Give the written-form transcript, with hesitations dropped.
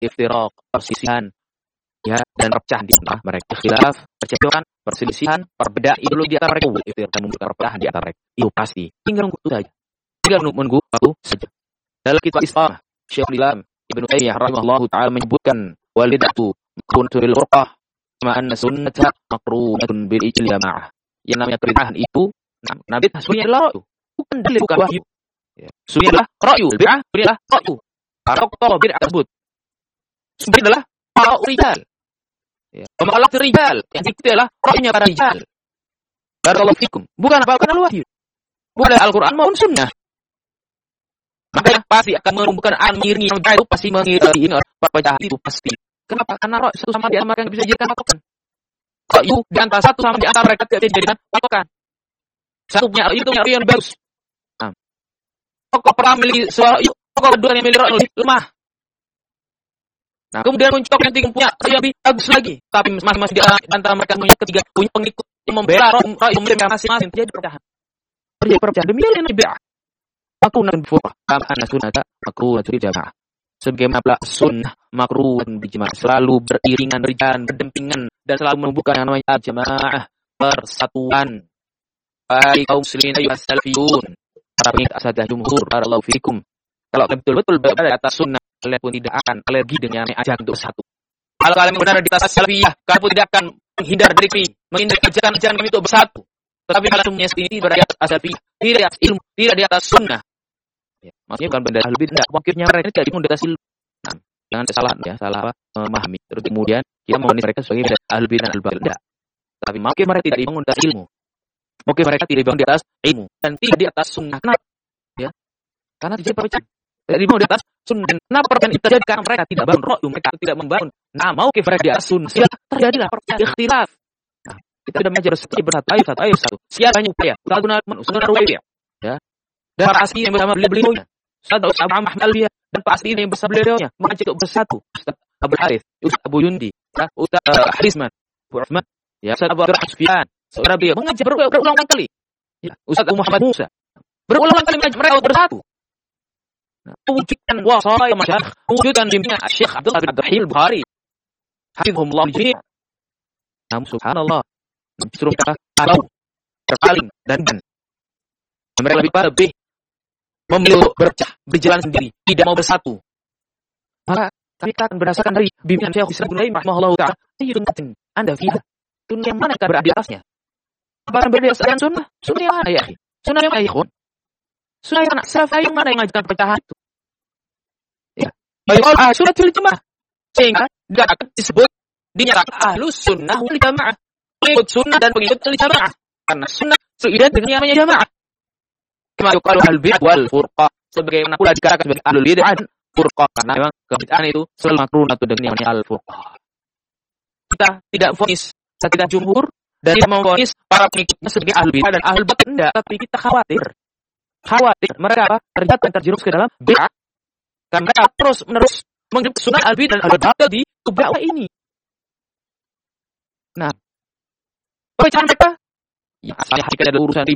iftiraq, perselisihan, ya, dan perpecahan di antara mereka. Khilaf, percekcokan, perselisihan, perbedaan ideologi di antara mereka, iftiraq, dan membuka perpecahan di antara mereka. Itu pasti. Tinggal menunggu saja. Tinggal menunggu waktu saja. Dalam kitab Islam, Syekhul Islam Ibnu Taimiyah rahimahullahu taala menyebutkan wal bid'atu makrunatun bil furqah, ma anna sunnata makrunatun bil ijma'ah. Yang namanya bid'ah itu, nabi sunnya adalah ra'yu, bukan dalil, bukan wahyu. Ya. Sunnya adalah ra'yu, bid'ah adalah ra'yu. Para tokoh bid'ah tersebut sumbernya adalah para rijal. Ya. Pemalak rijal, yang itu adalah ra'yunya para rijal. Barakallahu fikum. Bukan apa-apa wahyu. Bukan Al-Qur'an maupun sunnah. Makanya pasti akan menumbuhkan mengiringi yang baru, pasti mengiringi perpecahan itu pasti. Kenapa? Karena roh satu sama di antara mereka tidak bisa dijadikan patokan. Roh di antara satu sama di antara mereka tidak bisa dijadikan patokan. Satu punya roh itu punya roh yang bagus. Nah, pokok pertama milih suara itu, pokok kedua yang milih roh lebih lemah. Nah, kemudian muncul yang tiga punya roh yang lebih bagus lagi. Tapi masing-masing di antara mereka punya ketiga punya pengikut yang membela roh yang mereka masing-masing, terjadi perpecahan. Terjadi perpecahan. Demikian yang bid'ah. Makrunatun furqah, kama anna sunnata makrunatun bil jamaah. Sebagaimana pula sunnah makrunatun bil jamaah, selalu beriringan, berdampingan dan selalu menumbuhkan yang namanya jamaah, persatuan. Hai kaum muslimin ayyuhas salafiyun, para pengikut ashadah jumhur, barakallahu fikum. Kalau betul-betul berada di atas sunnah, kalian pun tidak akan alergi dengan yang ajak untuk satu. Kalau kalian berada di atas salafiyah, kalian pun tidak akan menghindar dari ajaran kami untuk bersatu. Tetapi kalau semuanya sendiri berada di atas salafiyah, tidak di atas ilmu, tidak di atas sunnah. Ya, maksudnya bukan benda ahli bidah, wakilnya mereka tidak dimundur dari ilmu. Nah, jangan salah memahami. Terus kemudian kita memandang mereka sebagai ahli bidah dan al-batil. Tidak. Tapi wakil mereka tidak dibangun dari ilmu. Wakil mereka tidak dibangun di atas ilmu dan tidak di atas sunnah. Kenapa? Ya. Karena terjadi perpecahan. Tidak dibangun di atas sunnah. Kenapa perpecahan itu terjadi? Karena mereka tidak bangun roh, mereka tidak membangun. Nah, wakil mereka di atas sunnah. Terjadilah perpecahan, ikhtilaf. Nah, kita sudah belajar bersatu. Siapa yang upaya? Kita guna sunnah ruwayah. Ya. Dan para asli yang bersama beliau-beliaunya, Ustaz Ahmad Al-Biyah, dan para asli yang bersama beliaunya mengajak untuk bersatu. Ustaz Abdul Harith, Ustaz Abu Yundi, Ustaz Harisman, Abu Uthman, ya, Ustaz Abu Rahman, saudara beliau mengajak berulang-ulang kali. Ya, Ustaz Abu Muhammad Musa berulang-ulang kali mengajak mereka bersatu. Nah, wujudkan wasaya masyayikh, wujudkan bimbingan Syekh Abdul Rahil Bukhari, hafizahumullah jami'. Namun subhanallah, justru mereka terpaling dan mereka lebih memilih berpecah, berjalan sendiri, tidak mau bersatu. Maka kita akan berdasarkan dari bimbingan Syekh Islam Ibnu Taimiyah rahimahullahu ta'ala, ayyunatin Anda fiha, sunnah yang mana berada di atasnya? Apakah berdasarkan sunnah? Sunnah yang mana ya akhi? Sunnah yang mana ya ikhwan? Sunnah yang mana? Salaf yang mana yang mengajarkan perpecahan itu? Ya. Baik, sunnatul jamaah. Sehingga tidak akan disebut dinyatakan ahlus sunnah wal jamaah. Pengikut sunnah dan pengikut jamaah. Karena sunnah seident dengan namanya jamaah. Kama yuqalu al-bid'ah wal furqah, sebagaimana pula dikatakan sebagai ahlul bid'ah dan furqah, karena memang kebid'ahan itu selalu makrunatun dengan namanya al-furqah. Kita tidak vonis, kita jumhur dan tidak memvonis para pengikutnya sebagai ahlul bid'ah dan ahlul batil, tidak, tapi kita khawatir mereka terjerumus ke dalam bid'ah karena mereka terus-menerus mengikuti sunnah al-bid'ah dan ahlul batil di dakwah ini. Nah, perpecahan mereka yang asalnya hakikat adalah urusan